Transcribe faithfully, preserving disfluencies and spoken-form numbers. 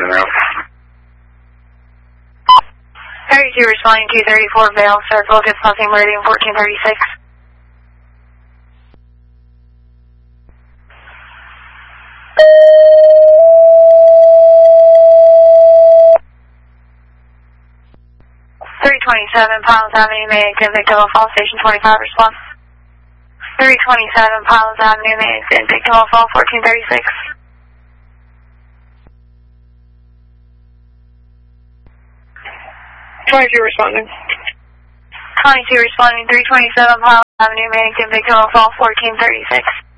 now. thirty-two responding to thirty-four Vale Circle, discussing meridian fourteen thirty-six. three twenty-seven Pilots Avenue, may exit victim of fall, station twenty-five response. three twenty-seven Pilots Avenue, may exit victim of fall, fourteen thirty-six. twenty-two responding. twenty-two responding, three twenty-seven Pilots Avenue, may exit victim of fall, fourteen thirty-six.